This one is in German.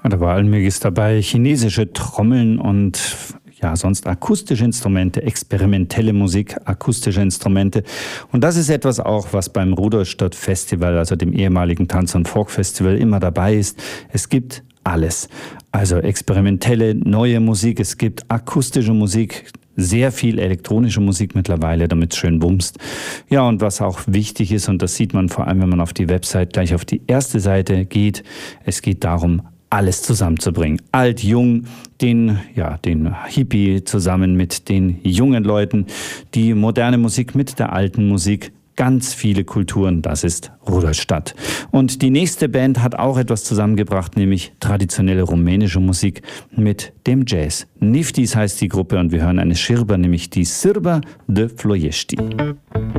Da war allmählich dabei, chinesische Trommeln und ja, sonst akustische Instrumente, experimentelle Musik, akustische Instrumente. Und das ist etwas auch, was beim Rudolstadt Festival, also dem ehemaligen Tanz- und Folk-Festival, immer dabei ist. Es gibt alles. Also experimentelle, neue Musik, es gibt akustische Musik, sehr viel elektronische Musik mittlerweile, damit es schön bumst. Ja, und was auch wichtig ist, und das sieht man vor allem, wenn man auf die Website gleich auf die erste Seite geht, es geht darum, alles zusammenzubringen. Alt, jung, den Hippie zusammen mit den jungen Leuten, die moderne Musik mit der alten Musik, ganz viele Kulturen, das ist Rudolstadt. Und die nächste Band hat auch etwas zusammengebracht, nämlich traditionelle rumänische Musik mit dem Jazz. Niftis heißt die Gruppe und wir hören eine Schirba, nämlich die Sârba de Ploiești.